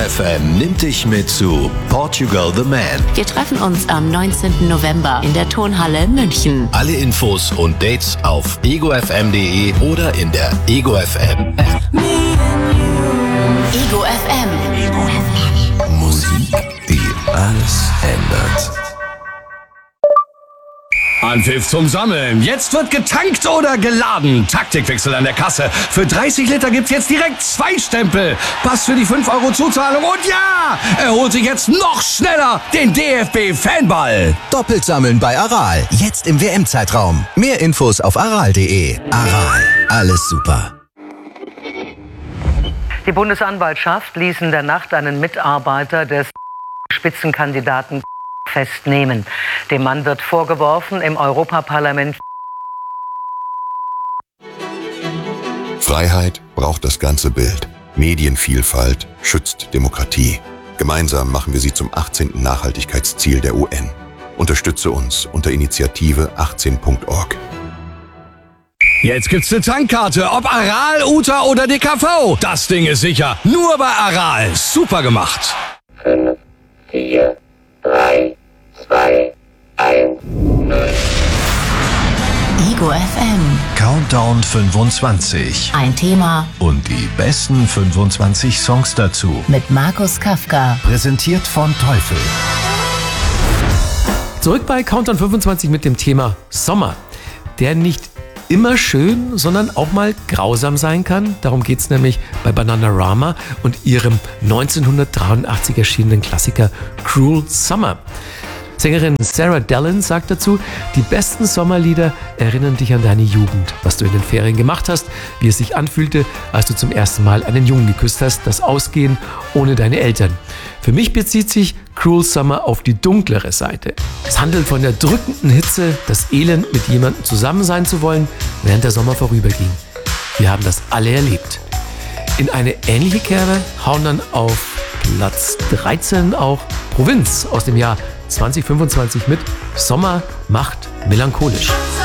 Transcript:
FM nimmt dich mit zu Portugal the Man. Wir treffen uns am 19. November in der Tonhalle München. Alle Infos und Dates auf egofm.de oder in der Ego FM App. Ego FM. Musik, die alles ändert. Anpfiff zum Sammeln. Jetzt wird getankt oder geladen. Taktikwechsel an der Kasse. Für 30 Liter gibt's jetzt direkt 2 Stempel. Pass für die 5 Euro Zuzahlung. Und ja, er holt sich jetzt noch schneller den DFB-Fanball. Doppelt sammeln bei Aral. Jetzt im WM-Zeitraum. Mehr Infos auf aral.de. Aral. Alles super. Die Bundesanwaltschaft ließ in der Nacht einen Mitarbeiter des Spitzenkandidaten festnehmen. Dem Mann wird vorgeworfen, im Europaparlament. Freiheit braucht das ganze Bild. Medienvielfalt schützt Demokratie. Gemeinsam machen wir sie zum 18. Nachhaltigkeitsziel der UN. Unterstütze uns unter Initiative 18.org. Jetzt gibt's eine Tankkarte, ob Aral, UTA oder DKV. Das Ding ist sicher. Nur bei Aral. Super gemacht. 5, 4, 3, 2, 1, 0. Ego FM. Countdown 25. Ein Thema Und die besten 25 Songs dazu. mit Markus Kafka. Präsentiert von Teufel. Zurück bei Countdown 25 mit dem Thema Sommer, der nicht immer schön, sondern auch mal grausam sein kann. Darum geht es nämlich bei Bananarama und ihrem 1983 erschienenen Klassiker Cruel Summer. Sängerin Sarah Dallin sagt dazu, die besten Sommerlieder erinnern dich an deine Jugend, was du in den Ferien gemacht hast, wie es sich anfühlte, als du zum ersten Mal einen Jungen geküsst hast, das Ausgehen ohne deine Eltern. Für mich bezieht sich Cruel Summer auf die dunklere Seite. Es handelt von der drückenden Hitze, das Elend, mit jemandem zusammen sein zu wollen, während der Sommer vorüberging. Wir haben das alle erlebt. In eine ähnliche Kerbe hauen dann auf Platz 13 auch Provinz aus dem Jahr 2025 mit Sommer macht melancholisch.